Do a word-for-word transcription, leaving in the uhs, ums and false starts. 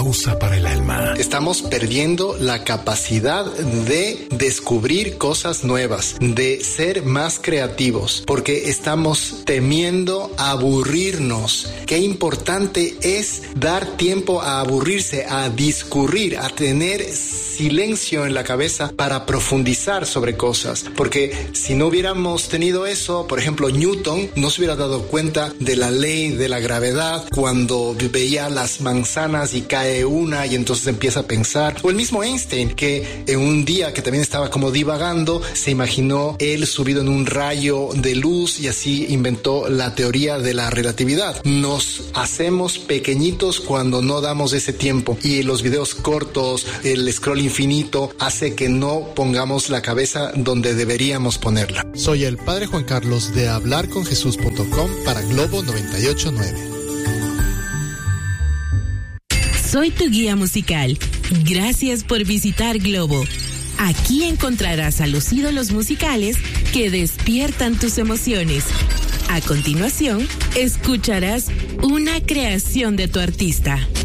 Pausa para el alma. Estamos perdiendo la capacidad de descubrir cosas nuevas, de ser más creativos, porque estamos temiendo aburrirnos. Qué importante es dar tiempo a aburrirse, a discurrir, a tener silencio en la cabeza para profundizar sobre cosas. Porque si no hubiéramos tenido eso, por ejemplo, Newton no se hubiera dado cuenta de la ley de la gravedad cuando veía las manzanas y cae una y entonces empieza a pensar. O el mismo Einstein, que en un día que también estaba como divagando, se imaginó él subido en un rayo de luz y así inventó la teoría de la relatividad. Nos hacemos pequeñitos cuando no damos ese tiempo, y los videos cortos, el scroll infinito hace que no pongamos la cabeza donde deberíamos ponerla. Soy el Padre Juan Carlos de hablar con jesús punto com para Globo noventa y ocho punto nueve. Soy tu guía musical. Gracias por visitar Globo. Aquí encontrarás a los ídolos musicales que despiertan tus emociones. A continuación, escucharás una creación de tu artista.